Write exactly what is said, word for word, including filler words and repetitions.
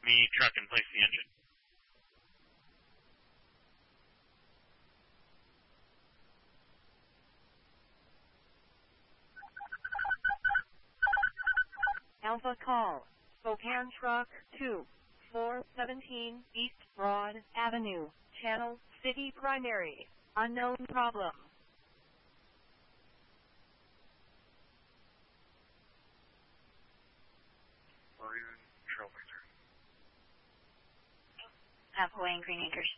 the truck and place the engine. Alpha call. Spokane Truck two four seventeen East Broad Avenue, Channel City Primary. Unknown problem. Have Hawaiian Green Acres.